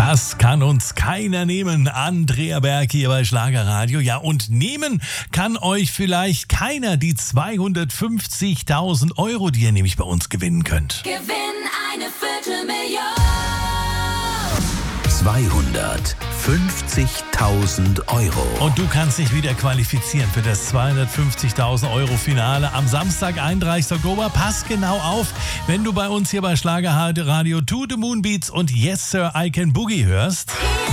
Das kann uns keiner nehmen. Andrea Berg hier bei Schlagerradio. Ja, und nehmen kann euch vielleicht keiner die 250.000 Euro, die ihr nämlich bei uns gewinnen könnt. Gewinn eine Viertelmillion. 250.000 Euro. Und du kannst dich wieder qualifizieren für das 250.000 Euro Finale am Samstag, 31. Oktober. Pass genau auf, wenn du bei uns hier bei Schlagerradio To The Moon Beats und Yes Sir I Can Boogie hörst.